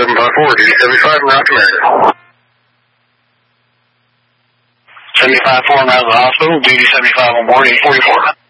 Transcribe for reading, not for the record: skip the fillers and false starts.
754, duty 75, Route America. 75-4, now to the hospital, duty 75 on board, 844.